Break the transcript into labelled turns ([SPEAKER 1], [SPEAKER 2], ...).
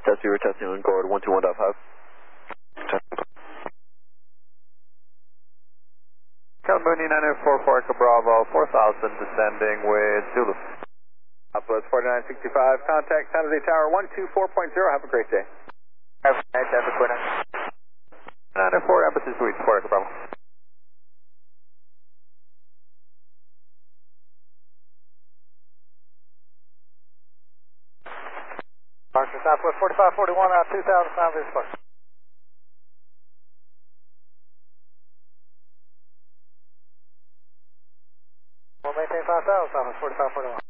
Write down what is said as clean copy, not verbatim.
[SPEAKER 1] we're testing on Gord 121.5.
[SPEAKER 2] California 944 Echo Bravo 4000 descending with Zulu.
[SPEAKER 3] Southwest 4965, contact San Jose Tower 124.0. Have a great day.
[SPEAKER 2] Have a nice day, 904 Embassy Suite 4 Echo Bravo.
[SPEAKER 3] Departure Southwest 4541 out 2000 San Jose Spark. We'll maintain 5000 Southwest 4541.